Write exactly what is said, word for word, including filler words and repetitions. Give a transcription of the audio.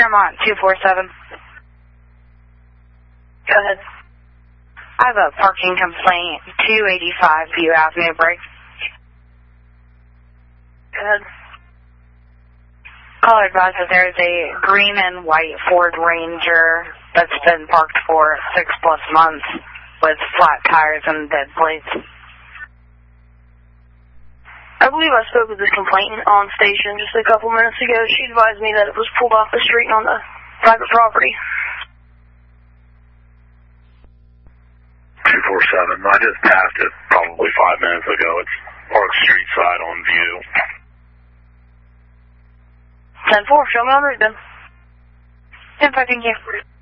Fairmont two four seven. Go ahead. I have a parking complaint, two eighty-five View Avenue, Break. Go ahead. Caller advised that there is a green and white Ford Ranger that's been parked for six plus months with flat tires and dead plates. I believe I spoke with this complainant on station just a couple minutes ago. She advised me that it was pulled off the street on the private property. two four seven. I just passed it probably five minutes ago. It's Park Street side on View. ten four, show me on route then. ten five, thank you.